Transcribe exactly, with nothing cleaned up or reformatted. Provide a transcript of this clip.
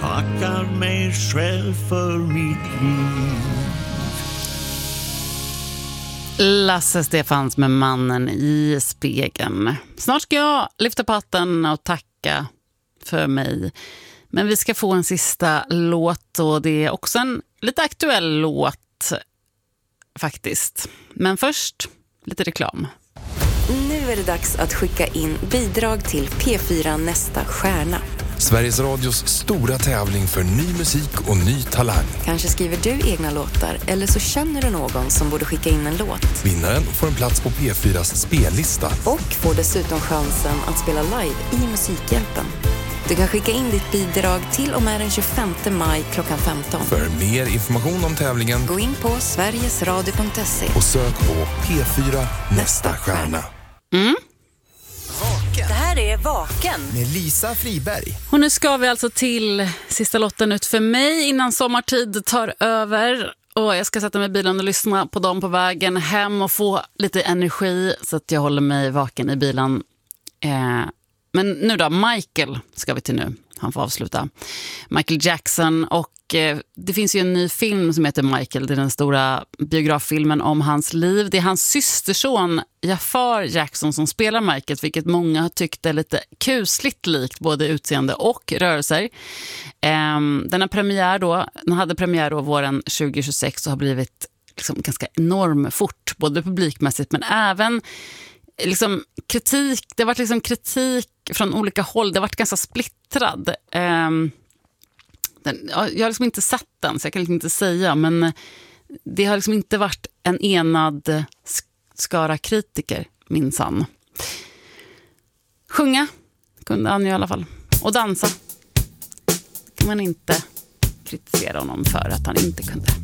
tackar mig själv för mitt liv. Lasse Stefans med Mannen i spegeln. Snart ska jag lyfta på hatten och tacka för mig. Men vi ska få en sista låt och det är också en lite aktuell låt faktiskt. Men först lite reklam. Nu är det dags att skicka in bidrag till P fyra Nästa stjärna. Sveriges Radios stora tävling för ny musik och ny talang. Kanske skriver du egna låtar eller så känner du någon som borde skicka in en låt. Vinnaren får en plats på P fyras spellista. Och får dessutom chansen att spela live i Musikhjälpen. Du kan skicka in ditt bidrag till och med den tjugofemte maj klockan femton. För mer information om tävlingen, gå in på sverigesradio punkt se och sök på P fyra Nästa stjärna. Mm. Det här är Vaken med Lisa Friberg. Och nu ska vi alltså till sista lotten ut för mig innan sommartid tar över. Och jag ska sätta mig i bilen och lyssna på dem på vägen hem och få lite energi så att jag håller mig vaken i bilen. Eh, men nu då, Michael ska vi till nu. Han får avsluta. Michael Jackson, och eh, det finns ju en ny film som heter Michael. Det är den stora biograffilmen om hans liv. Det är hans systerson Jafar Jackson som spelar Michael, vilket många har tyckt är lite kusligt likt både utseende och rörelser. Eh, den har premiär då, den hade premiär då våren tjugohundratjugosex och har blivit liksom ganska enorm fort, både publikmässigt men även liksom kritik. Det har varit liksom kritik från olika håll. Det har varit ganska splittrad. Um, den, jag har liksom inte sett den så jag kan liksom inte säga, men det har liksom inte varit en enad skara kritiker, minsann. Sjunga kunde han ju i alla fall. Och dansa kan man inte kritisera honom för att han inte kunde.